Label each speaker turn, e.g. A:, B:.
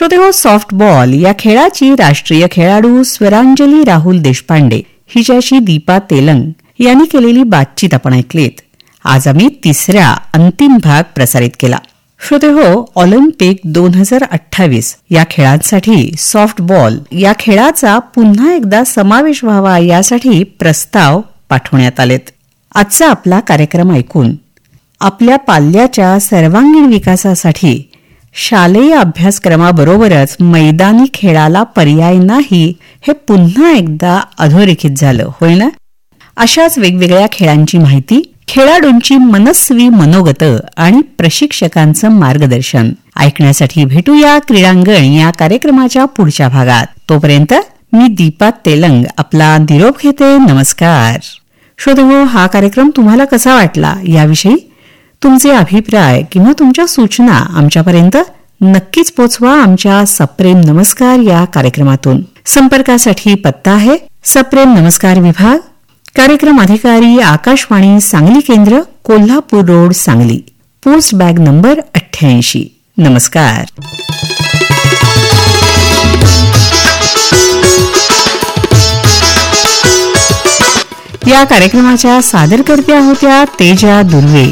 A: श्रोते हो, सॉफ्टबॉल या खेळाची राष्ट्रीय खेळाडू स्वरांजली राहुल देशपांडे हिच्याशी दीपा तेलंग यांनी केलेली बातचीत आपण ऐकलीत. आज आम्ही तिसरा अंतिम भाग प्रसारित केला. श्रोते हो, ऑलिम्पिक 2028 या खेळांसाठी सॉफ्टबॉल या खेळाचा पुन्हा एकदा समावेश व्हावा यासाठी प्रस्ताव पाठवण्यात आलेत. आजचा आपला कार्यक्रम ऐकून आपल्या पाल्याच्या सर्वांगीण विकासासाठी शालेय अभ्यासक्रमाबरोबरच मैदानी खेळाला पर्याय नाही हे पुन्हा एकदा अधोरेखित झालं, होय ना? अशाच वेगवेगळ्या खेळांची माहिती, खेळाडूंची मनस्वी मनोगत आणि प्रशिक्षकांचं मार्गदर्शन ऐकण्यासाठी भेटूया क्रीडांगण या कार्यक्रमाच्या पुढच्या भागात. तोपर्यंत मी दीपा तेलंग आपला निरोप घेते. नमस्कार. श्रोते, हा कार्यक्रम तुम्हाला कसा वाटला याविषयी तुमचे अभिप्राय किंवा तुमच्या सूचना आमच्यापर्यंत नक्कीच पोचवा. आमच्या सप्रेम नमस्कार या कार्यक्रमातून संपर्कासाठी पत्ता आहे सप्रेम नमस्कार विभाग, कार्यक्रम अधिकारी आकाशवाणी सांगली केंद्र, Kolhapur road, Sangli, post bag number 88. नमस्कार. या कार्यक्रमाच्या सादरकर्त्या होत्या तेजा दुर्वे.